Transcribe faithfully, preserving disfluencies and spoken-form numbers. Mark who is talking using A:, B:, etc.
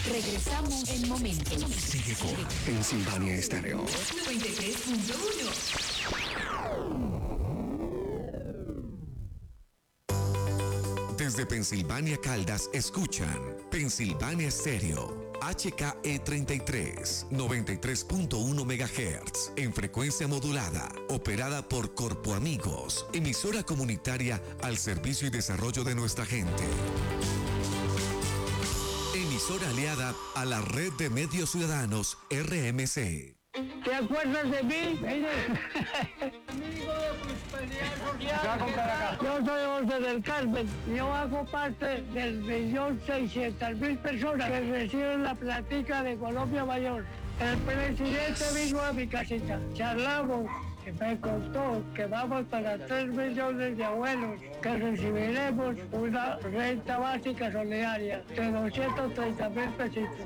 A: Regresamos en momentos.
B: Sigue con Pensilvania Estéreo
A: noventa y tres punto uno.
C: Desde Pensilvania Caldas escuchan Pensilvania Estéreo, H K E treinta y tres, noventa y tres punto uno megahertz, en frecuencia modulada, operada por Corpo Amigos, emisora comunitaria al servicio y desarrollo de nuestra gente. Emisora aliada a la Red de Medios Ciudadanos R M C.
D: ¿Te acuerdas de mí? Amigo de Prosperidad Social. Yo soy José del Carmen. Yo hago parte del millón seiscientas mil personas que reciben la platica de Colombia Mayor. El presidente vino a mi casita. Charlamos y me contó que vamos para tres millones de abuelos que recibiremos una renta básica solidaria de doscientos treinta mil pesitos.